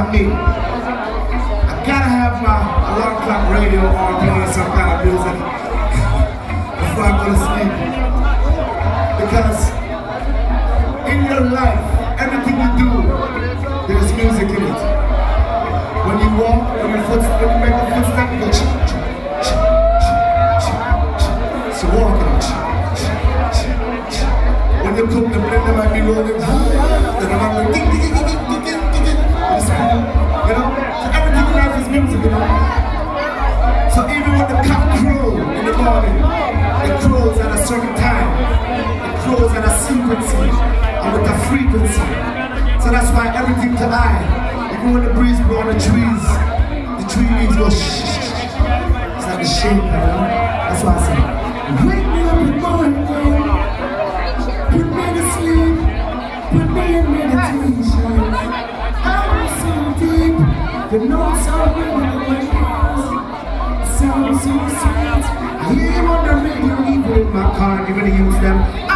got me. I gotta have my alarm clock radio on playing some kind of music before I go to sleep. Because in your life, everything you do, there's music in it. When you walk, when you make a footstep, you go so walking. When you cook, the blender might be rolling. The might be ding, ding, ding, ding, ding, ding, ding. You know? So everything in life is music, you know? So even when the cock crows in the morning, it crows at a certain time. It crows at a frequency, and with a frequency. So that's why everything to I, even when the breeze blows on the trees, the tree leaves go shh. It's like a shape, you know? That's why I say, wake me up in the morning, put me to sleep, put me in meditation. I'm so deep, the notes are ringing away. Sounds so sweet. I hear him on the radio, even in my car, even to use them.